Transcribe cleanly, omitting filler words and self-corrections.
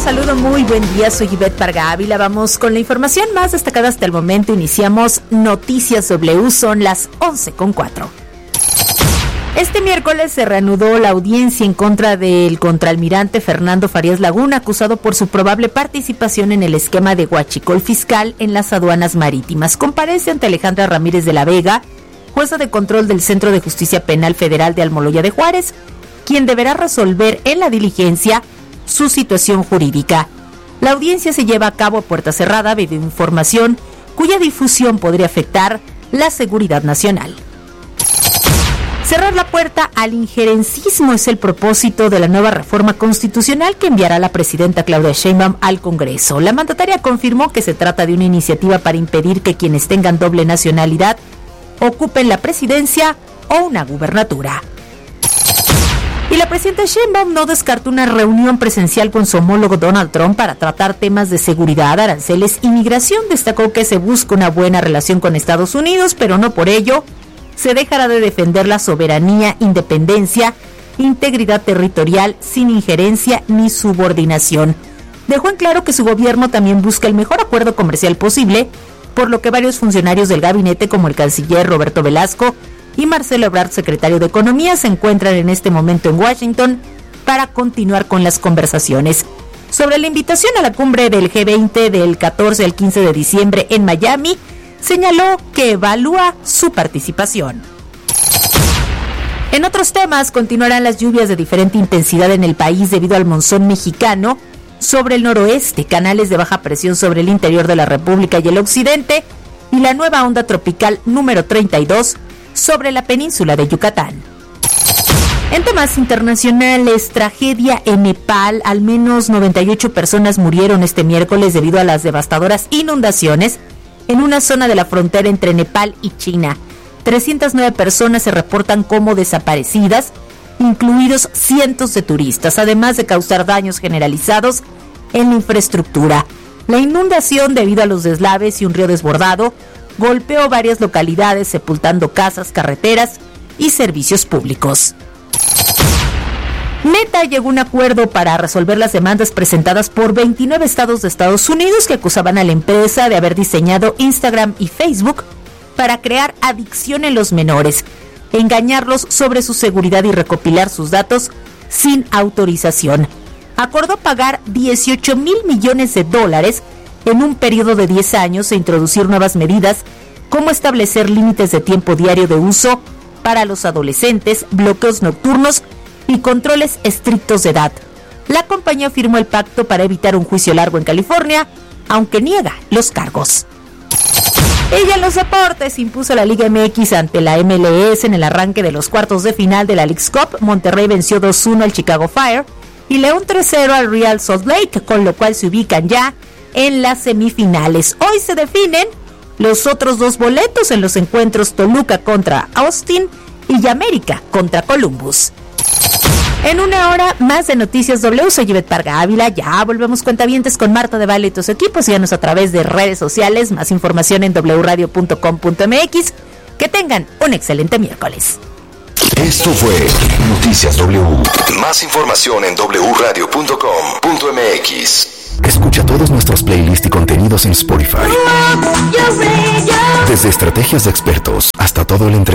saludo, muy buen día, soy Ivette Parga Ávila. Vamos con la información más destacada hasta el momento. Iniciamos Noticias W, son las 11:04. Este miércoles se reanudó la audiencia en contra del contraalmirante Fernando Farías Laguna, acusado por su probable participación en el esquema de huachicol fiscal en las aduanas marítimas. Comparece ante Alejandra Ramírez de la Vega, jueza de control del Centro de Justicia Penal Federal de Almoloya de Juárez, quien deberá resolver en la diligencia su situación jurídica. La audiencia se lleva a cabo a puerta cerrada debido a información cuya difusión podría afectar la seguridad nacional. Cerrar la puerta al injerencismo es el propósito de la nueva reforma constitucional que enviará la presidenta Claudia Sheinbaum al Congreso. La mandataria confirmó que se trata de una iniciativa para impedir que quienes tengan doble nacionalidad ocupen la presidencia o una gubernatura. Y la presidenta Sheinbaum no descartó una reunión presencial con su homólogo Donald Trump para tratar temas de seguridad, aranceles y migración. Destacó que se busca una buena relación con Estados Unidos, pero no por ello se dejará de defender la soberanía, independencia, integridad territorial, sin injerencia ni subordinación. Dejó en claro que su gobierno también busca el mejor acuerdo comercial posible, por lo que varios funcionarios del gabinete, como el canciller Roberto Velasco y Marcelo Ebrard, secretario de Economía, se encuentran en este momento en Washington para continuar con las conversaciones. Sobre la invitación a la cumbre del G20 del 14 al 15 de diciembre en Miami, señaló que evalúa su participación. En otros temas, continuarán las lluvias de diferente intensidad en el país debido al monzón mexicano sobre el noroeste, canales de baja presión sobre el interior de la República y el occidente, y la nueva onda tropical número 32 sobre la península de Yucatán. En temas internacionales, tragedia en Nepal. Al menos 98 personas murieron este miércoles debido a las devastadoras inundaciones en una zona de la frontera entre Nepal y China. 309 personas se reportan como desaparecidas, incluidos cientos de turistas, además de causar daños generalizados en la infraestructura. La inundación, debido a los deslaves y un río desbordado, golpeó varias localidades, sepultando casas, carreteras y servicios públicos. Meta llegó a un acuerdo para resolver las demandas presentadas por 29 estados de Estados Unidos que acusaban a la empresa de haber diseñado Instagram y Facebook para crear adicción en los menores, engañarlos sobre su seguridad y recopilar sus datos sin autorización. Acordó pagar $18,000 millones en un periodo de 10 años e introducir nuevas medidas como establecer límites de tiempo diario de uso para los adolescentes, bloqueos nocturnos y controles estrictos de edad. La compañía firmó el pacto para evitar un juicio largo en California, aunque niega los cargos. Ella en los deportes impuso a la Liga MX ante la MLS en el arranque de los cuartos de final de la Leagues Cup. Monterrey venció 2-1 al Chicago Fire y León 3-0 al Real Salt Lake, con lo cual se ubican ya en las semifinales. Hoy se definen los otros dos boletos en los encuentros Toluca contra Austin y América contra Columbus. En una hora más de Noticias W, soy Ivette Parga Ávila. Ya volvemos, cuentavientes, con Marta de Baile y tus equipos. Síganos a través de redes sociales. Más información en wradio.com.mx. Que tengan un excelente miércoles. Esto fue Noticias W. Más información en wradio.com.mx. Escucha todos nuestros playlists y contenidos en Spotify. Desde estrategias de expertos hasta todo el entretenimiento.